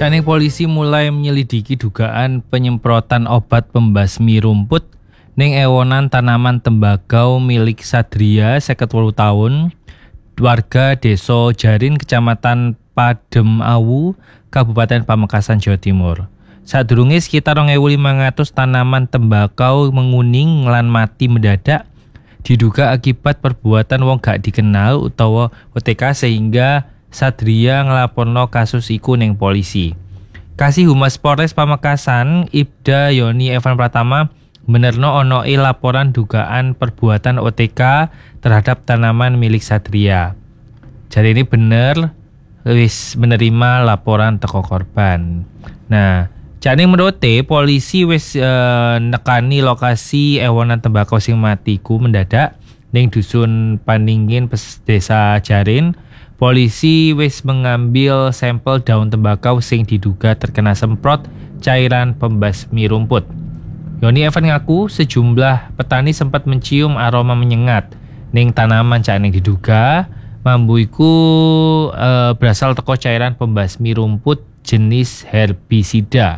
Jane polisi mulai menyelidiki dugaan penyemprotan obat pembasmi rumput ning ewonan tanaman tembakau milik Sadria 58 tahun, warga Desa Jarin, Kecamatan Padem Awu, Kabupaten Pamekasan, Jawa Timur. Sadurunge sekitar 2.500 tanaman tembakau menguning lan mati mendadak, diduga akibat perbuatan wong gak dikenal utawa OTK, sehingga Sadria ngelaporno kasus iku ning polisi. Kasih Humas Polres Pamekasan, Ibda Yoni Evan Pratama, benerno ono laporan dugaan perbuatan OTK terhadap tanaman milik Sadria. Jadi ini bener wis menerima laporan teko korban. Nah, jadi menurut polisi wis nekani lokasi ewonan tembakau sing matiku mendadak ning dusun Paningin Desa Jarin. Polisi wis mengambil sampel daun tembakau sing diduga terkena semprot cairan pembasmi rumput. Yoni Evan ngaku sejumlah petani sempat mencium aroma menyengat ning tanaman yang diduga mambu iku berasal teko cairan pembasmi rumput jenis herbisida.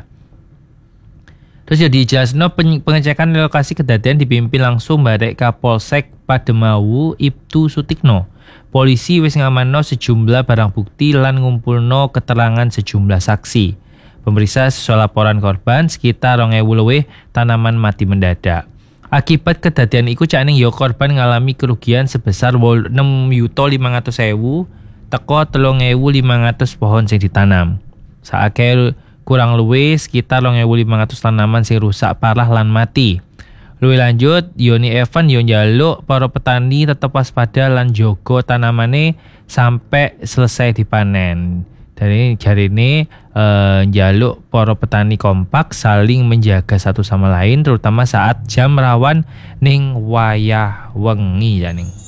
Terus ya dijelasno pengecekan lokasi kejadian dipimpin langsung Barek Kapolsek Pademawu Ibtu Sutikno. Polisi wis ngamanno sejumlah barang bukti lan ngumpulno keterangan sejumlah saksi. Pemeriksa sesuai laporan korban sekitar 2.000 luwih tanaman mati mendadak. Akibat kejadian iku cakning ya korban ngalami kerugian sebesar 6.500.000 teko 3.500 pohon sing ditanam. Saake kurang luwih sekitar 2.500 tanaman sing rusak parah lan mati. Luwih lanjut, Yoni Evan yo njaluk para petani tetep waspada lan jaga tanamane sampai selesai dipanen. Dari jarine njaluk para petani kompak saling menjaga satu sama lain terutama saat jam rawan ning wayah wengi ya ning.